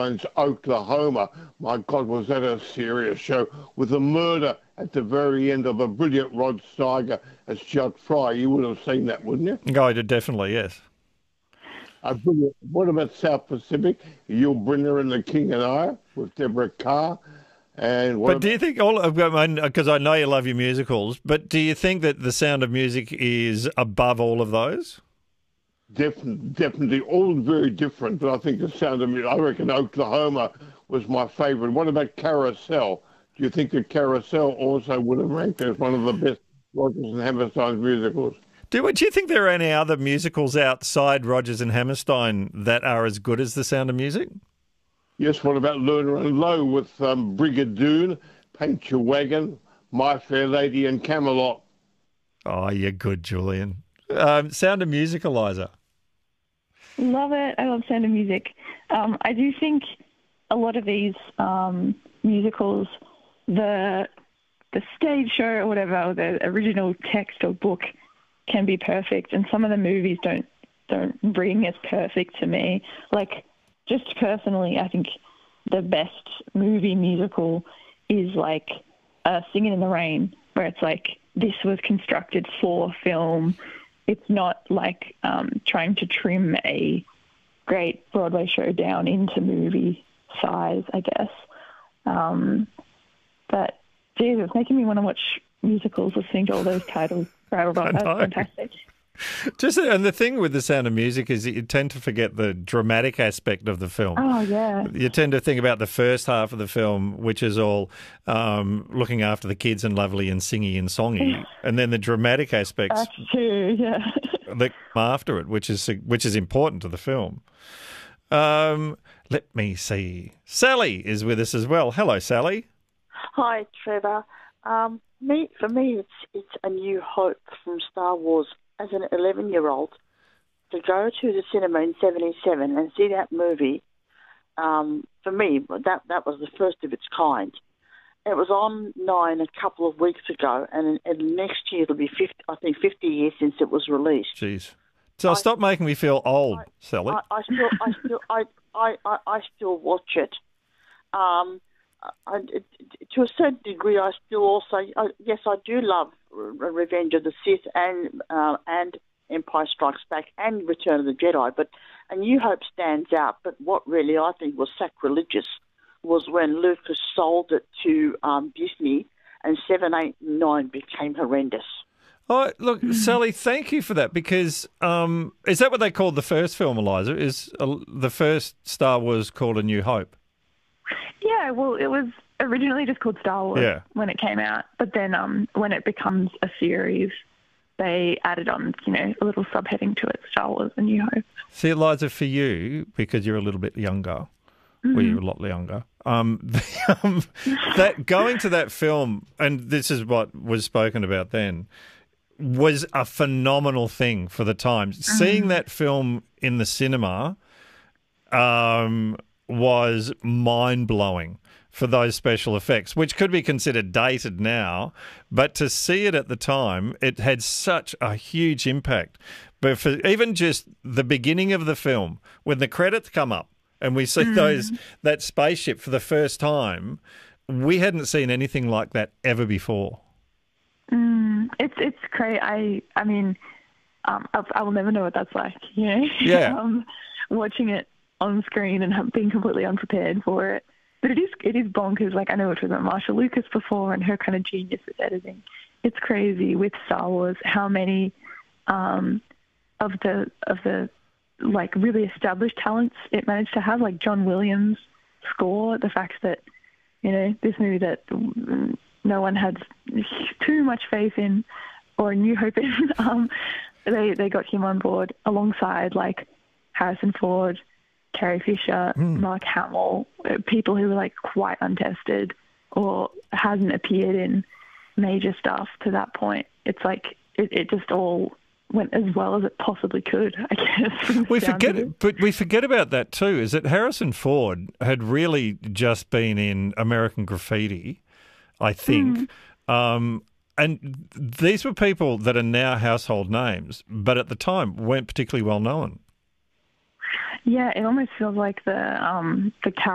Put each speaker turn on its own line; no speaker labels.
Hammerstein's Oklahoma. My God, was that a serious show with a murder at the very end of a brilliant Rod Steiger as Judd Fry. You would have seen that, wouldn't you?
Oh, I did definitely, yes.
Brilliant. What about South Pacific? Yul Brynner and the King and I with Deborah Carr. And what
But do you think because I know you love your musicals, but do you think that The Sound of Music is above all of those?
Definitely, all very different, but I think The Sound of Music, I reckon Oklahoma was my favourite. What about Carousel? Do you think that Carousel also would have ranked as one of the best Rodgers and Hammerstein's musicals?
Do you think there are any other musicals outside Rodgers and Hammerstein that are as good as The Sound of Music?
Yes, what about Lerner and Lowe with Brigadoon, Paint Your Wagon, My Fair Lady and Camelot?
Oh, you're good, Julian. Sound of Music, Eliza.
Love it. I love Sound of Music. I do think a lot of these musicals, the stage show or whatever, or the original text or book can be perfect, and some of the movies don't ring as perfect to me. Like, just personally, I think the best movie musical is like Singing in the Rain, where it's like this was constructed for film. It's not like trying to trim a great Broadway show down into movie size, I guess. But, geez, it's making me want to watch musicals listening to all those titles. That's fantastic.
And the thing with The Sound of Music is that you tend to forget the dramatic aspect of the film.
Oh, yeah.
You tend to think about the first half of the film, which is all looking after the kids and lovely and singy and songy, and then the dramatic aspects
That's true, yeah.
that come after it, which is important to the film. Let me see. Sally is with us as well. Hello, Sally.
Hi, Trevor. For me, it's A New Hope from Star Wars. As an 11-year-old, to go to the cinema in '77 and see that movie, for me, that was the first of its kind. It was on 9 a couple of weeks ago, and next year it'll be 50 years since it was released.
Jeez. So stop making me feel old, Sally.
I still watch it. To a certain degree, I still also yes, I do love Revenge of the Sith and Empire Strikes Back and Return of the Jedi, but A New Hope stands out. But what really I think was sacrilegious was when Lucas sold it to Disney, and 7, 8, and 9 became horrendous.
Oh, look, Sally, thank you for that, because is that what they called the first film, Eliza? Is the first Star Wars called A New Hope?
Yeah, well, it was originally just called Star Wars when it came out, but then when it becomes a series, they added on, a little subheading to it, Star Wars A New Hope.
See, Eliza, for you, because you're a little bit younger, well, you're a lot younger, that going to that film, and this is what was spoken about then, was a phenomenal thing for the time. Seeing that film in the cinema was mind-blowing for those special effects, which could be considered dated now, but to see it at the time, it had such a huge impact. But for even just the beginning of the film, when the credits come up and we see that spaceship for the first time, we hadn't seen anything like that ever before.
It's crazy. I mean, I will never know what that's like,
Yeah.
Watching it on screen and being completely unprepared for it. But it is bonkers. Like, I know it was about Marsha Lucas before and her kind of genius with editing. It's crazy with Star Wars how many of the like really established talents it managed to have, like John Williams' score, the fact that this movie that no one had too much faith in or New Hope in, they got him on board alongside like Harrison Ford, Carrie Fisher, Mark Hamill, people who were like quite untested or hasn't appeared in major stuff to that point. It's like it just all went as well as it possibly could, I guess.
We forget about that too, is that Harrison Ford had really just been in American Graffiti, I think. And these were people that are now household names, but at the time weren't particularly well known.
Yeah, it almost feels like the